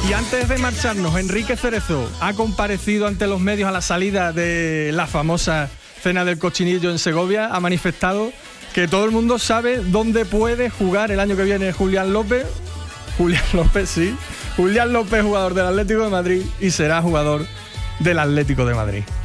Y antes de marcharnos, Enrique Cerezo ha comparecido ante los medios a la salida de la famosa cena del cochinillo en Segovia. Ha manifestado que todo el mundo sabe dónde puede jugar el año que viene Julián López. Julián López, sí. Julián López, jugador del Atlético de Madrid, y será jugador del Atlético de Madrid.